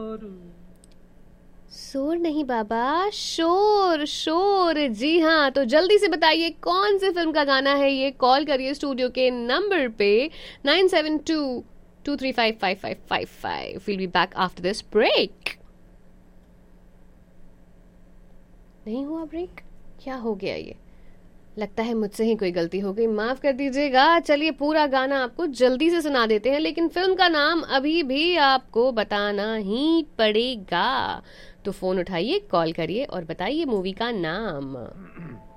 शोर नहीं बाबा, शोर शोर। जी हाँ, तो जल्दी से बताइए कौन सी फिल्म का गाना है ये। कॉल करिए स्टूडियो के नंबर पे 9722355555। Will be back after this break. नहीं हुआ ब्रेक? क्या हो गया ये? लगता है मुझसे ही कोई गलती हो गई, माफ कर दीजिएगा। चलिए पूरा गाना आपको जल्दी से सुना देते हैं, लेकिन फिल्म का नाम अभी भी आपको बताना ही पड़ेगा। तो फोन उठाइए, कॉल करिए और बताइए मूवी का नाम।